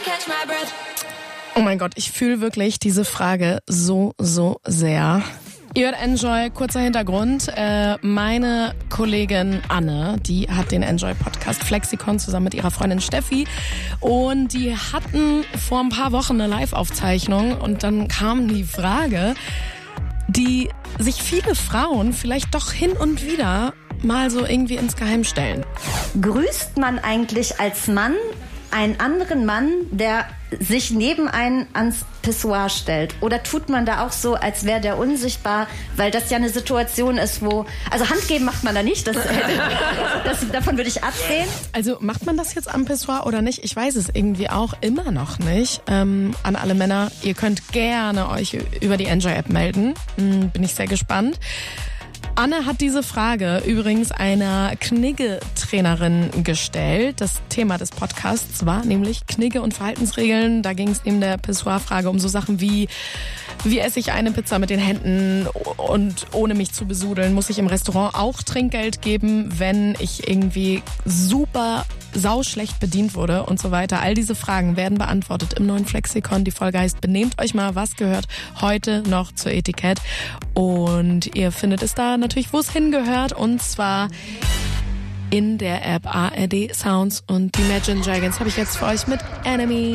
Oh mein Gott, ich fühle wirklich diese Frage so sehr. Ihr hört Enjoy, kurzer Hintergrund. Meine Kollegin Anne, die hat den Enjoy-Podcast Flexikon zusammen mit ihrer Freundin Steffi. Und die hatten vor ein paar Wochen eine Live-Aufzeichnung. Und dann kam die Frage, die sich viele Frauen vielleicht doch hin und wieder mal so irgendwie ins Geheim stellen. Grüßt man eigentlich als Mann einen anderen Mann, der sich neben einen ans Pissoir stellt? Oder tut man da auch so, als wäre der unsichtbar, weil das ja eine Situation ist, wo... Also Hand geben macht man da nicht, davon würde ich absehen. Also macht man das jetzt am Pissoir oder nicht? Ich weiß es irgendwie auch immer noch nicht. An alle Männer, ihr könnt gerne euch über die Enjoy-App melden. Bin ich sehr gespannt. Anne hat diese Frage übrigens einer Knigge-Trainerin gestellt. Das Thema des Podcasts war nämlich Knigge und Verhaltensregeln. Da ging es neben der Pissoir-Frage um so Sachen wie esse ich eine Pizza mit den Händen und ohne mich zu besudeln? Muss ich im Restaurant auch Trinkgeld geben, wenn ich irgendwie super sauschlecht bedient wurde und so weiter? All diese Fragen werden beantwortet im neuen Flexikon. Die Folge heißt Benehmt euch mal, was gehört heute noch zur Etikett? Und ihr findet es da natürlich, wo es hingehört, und zwar in der App ARD Sounds, und die Imagine Dragons habe ich jetzt für euch mit Enemy.